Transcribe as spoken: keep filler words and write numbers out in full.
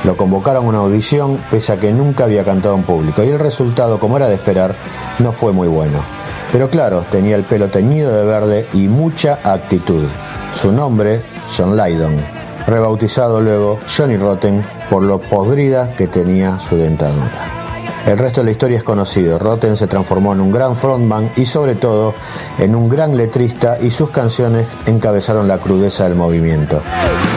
Lo convocaron a una audición pese a que nunca había cantado en público y el resultado, como era de esperar, no fue muy bueno. Pero claro, tenía el pelo teñido de verde y mucha actitud. Su nombre, John Lydon, rebautizado luego Johnny Rotten por lo podrida que tenía su dentadura. El resto de la historia es conocido. Rotten se transformó en un gran frontman y sobre todo en un gran letrista y sus canciones encabezaron la crudeza del movimiento.